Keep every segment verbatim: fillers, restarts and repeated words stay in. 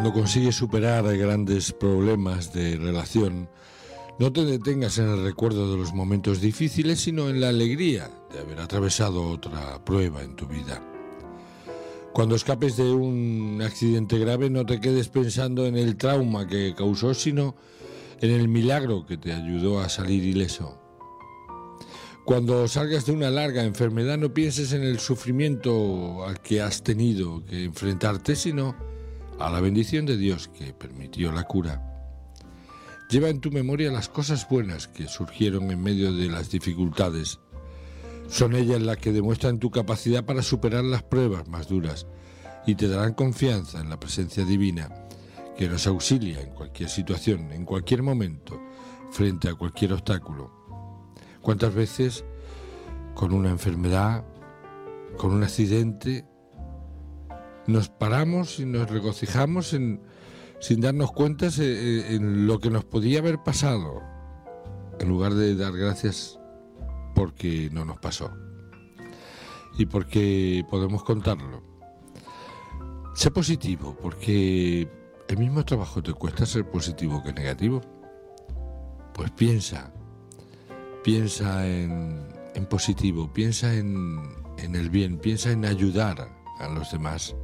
Cuando consigues superar grandes problemas de relación, no te detengas en el recuerdo de los momentos difíciles, sino en la alegría de haber atravesado otra prueba en tu vida. Cuando escapes de un accidente grave, no te quedes pensando en el trauma que causó, sino en el milagro que te ayudó a salir ileso. Cuando salgas de una larga enfermedad, no pienses en el sufrimiento al que has tenido que enfrentarte, sino a la bendición de Dios que permitió la cura. Lleva en tu memoria las cosas buenas que surgieron en medio de las dificultades. Son ellas las que demuestran tu capacidad para superar las pruebas más duras y te darán confianza en la presencia divina, que nos auxilia en cualquier situación, en cualquier momento, frente a cualquier obstáculo. ¿Cuántas veces con una enfermedad, con un accidente, nos paramos y nos regocijamos en, sin darnos cuenta en, en lo que nos podía haber pasado, en lugar de dar gracias porque no nos pasó y porque podemos contarlo? Sé positivo, porque el mismo trabajo te cuesta ser positivo que negativo. Pues piensa, piensa en, en positivo, piensa en, en el bien, piensa en ayudar a los demás,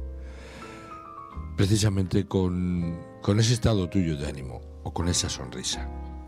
precisamente con, con ese estado tuyo de ánimo o con esa sonrisa.